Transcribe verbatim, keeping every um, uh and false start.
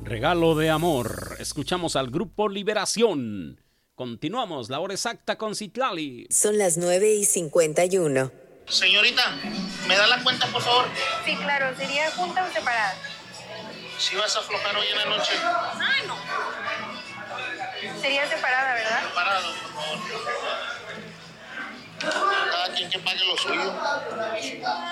Regalo de amor. Escuchamos al grupo Liberación. Continuamos la hora exacta con Citlali. Son las nueve y cincuenta y uno. Señorita, ¿me da la cuenta, por favor? Sí, claro. ¿Sería junta o separada? Si vas a aflojar hoy en la noche. Ay, no. Sería separada, ¿verdad? Separado, por favor. Cada quien que pague lo suyo.